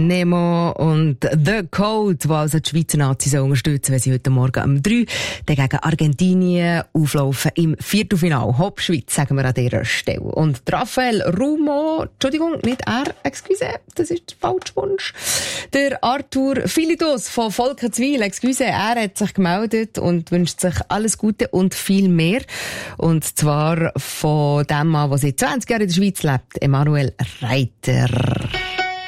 Nemo und The Code, die also die Schweizer Nazis unterstützen, wenn sie heute Morgen um 3 gegen Argentinien auflaufen im Viertelfinale. Hopp Schweiz, sagen wir an dieser Stelle. Und Raphael Rumo, Entschuldigung, nicht er, excuse, das ist der falsche Wunsch. Der Arthur Philidos von Volkenswil, excuse, er hat sich gemeldet und wünscht sich alles Gute und viel mehr. Und zwar von dem Mann, der seit 20 Jahren in der Schweiz lebt, Emanuel Reiter.